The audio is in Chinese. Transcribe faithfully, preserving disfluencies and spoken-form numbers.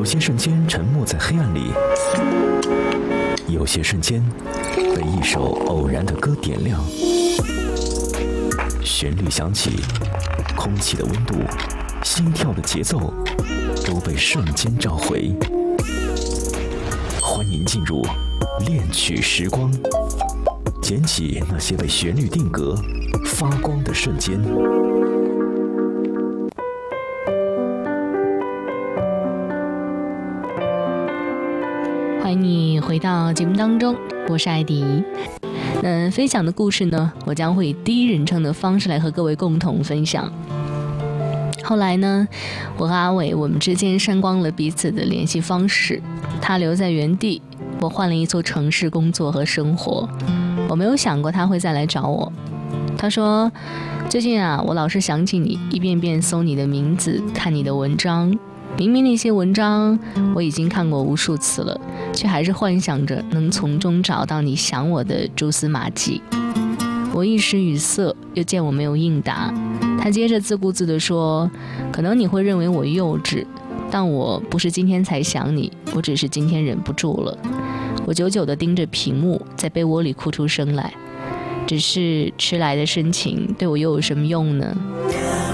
些瞬间沉没在黑暗里，有些瞬间被一首偶然的歌点亮。旋律响起，空气的温度，心跳的节奏都被瞬间召回。欢迎进入恋曲时光，捡起那些被旋律定格发光的瞬间。 欢迎你回到节目当中，我是艾迪。那分享的故事呢，我将会以第一人称的方式来和各位共同分享。后来呢，我和阿伟我们之间删光了彼此的联系方式，他留在原地，我换了一座城市工作和生活。我没有想过他会再来找我。他说，最近啊，我老是想起你，一遍遍搜你的名字，看你的文章。明明那些文章我已经看过无数次了，却还是幻想着能从中找到你想我的蛛丝马迹。我一时语塞，又见我没有应答，他接着自顾自地说，可能你会认为我幼稚，但我不是今天才想你，我只是今天忍不住了。我久久地盯着屏幕，在被窝里哭出声来。只是迟来的深情对我又有什么用呢？